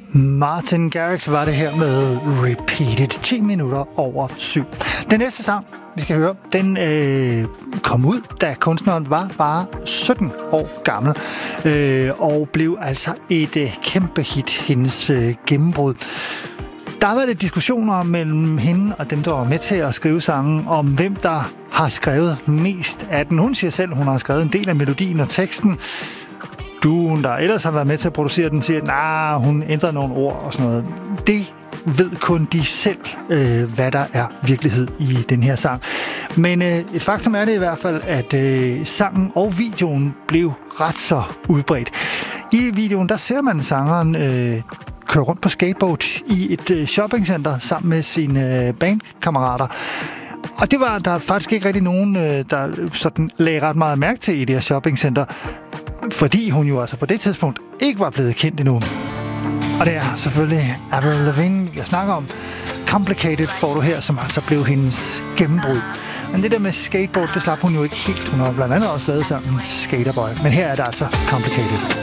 Martin Garrix var det her med Repeated, 10 minutter over 7. Den næste sang, vi skal høre, den kom ud, da kunstneren var bare 17 år gammel, og blev altså et kæmpe hit, hendes gennembrud. Der har været lidt diskussioner mellem hende og dem, der var med til at skrive sangen, om hvem der har skrevet mest af den. Hun siger selv, hun har skrevet en del af melodien og teksten. Duoen, der ellers har været med til at producere den, siger, at hun ændrer nogle ord og sådan noget. Det ved kun de selv, hvad der er virkelighed i den her sang. Men et faktum er det i hvert fald, at sangen og videoen blev ret så udbredt. I videoen, der ser man sangeren køre rundt på skateboard i et shoppingcenter sammen med sine bandkammerater. Og det var der faktisk ikke rigtig nogen, der sådan lagde ret meget mærke til i det her shoppingcenter, fordi hun jo altså på det tidspunkt ikke var blevet kendt endnu. Og det er selvfølgelig Avril Lavigne, jeg snakker om. Complicated får du her, som altså blev hendes gennembrud. Men det der med skateboard, det slap hun jo ikke helt. Hun har blandt andet også lavet sammen Skaterboy. Men her er det altså Complicated.